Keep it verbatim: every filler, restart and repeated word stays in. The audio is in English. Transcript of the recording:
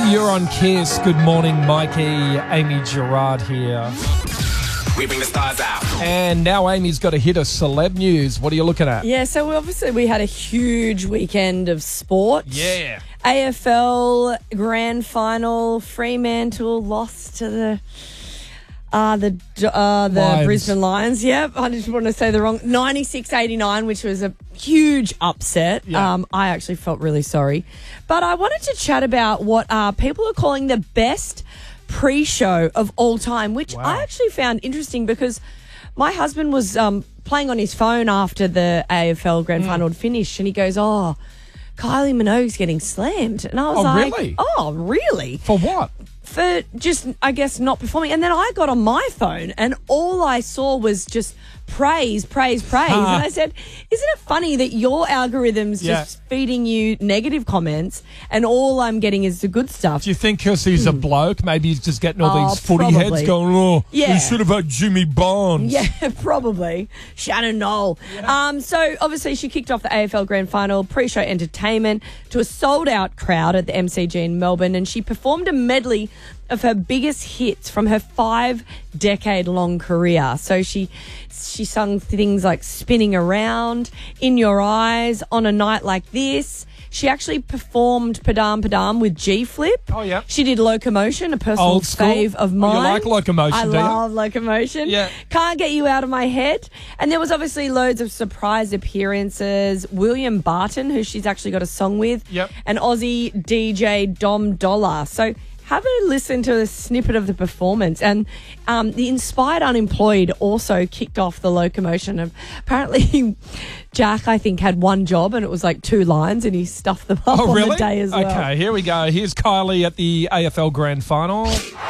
You're on Kiss. Good morning, Mikey. Amy Gerard here. We bring the stars out. And now Amy's got a hit of celeb news. What are you looking at? Yeah, so obviously we had a huge weekend of sport. Yeah. A F L Grand Final, Fremantle lost to the uh, the uh, the Lions. Brisbane Lions. Yep, I just want to say the wrong ninety-six eighty-nine, which was a huge upset. Yeah. Um, I actually felt really sorry, but I wanted to chat about what uh, people are calling the best pre-show of all time, which Wow. I actually found interesting because my husband was um, playing on his phone after the A F L Grand Mm. Final had finished, and he goes, "Oh, Kylie Minogue's getting slammed," and I was Oh, like, really? "Oh, really?" For what? For just, I guess, not performing. And then I got on my phone and all I saw was just praise, praise, praise. Huh. And I said, isn't it funny that your algorithm's Yeah. just feeding you negative comments and all I'm getting is the good stuff? Do you think because he's a bloke, maybe he's just getting all Hmm. Oh, these footy probably. heads going, oh, Yeah. we should have had Jimmy Barnes. Yeah, probably. Shannon Knoll. Um, so, obviously, she kicked off the A F L Grand Final pre-show entertainment to a sold-out crowd at the M C G in Melbourne, and she performed a medley of her biggest hits from her five-decade-long career. So she she sung things like Spinning Around, In Your Eyes, On a Night Like This. She actually performed Padam Padam with G-Flip. Oh, yeah. She did Locomotion, a personal Old school. fave of Oh, you mine. like Locomotion, I do you? love Locomotion. Yeah. Can't Get You Out of My Head. And there was obviously loads of surprise appearances. William Barton, who she's actually got a song with. Yep. And Aussie D J Dom Dollar. So have a listen to a snippet of the performance. And um, the Inspired Unemployed also kicked off the Locomotion. Apparently, Jack, I think, had one job and it was like two lines and he stuffed them up Oh, on really? the day as well. Okay, here we go. Here's Kylie at the A F L Grand Final.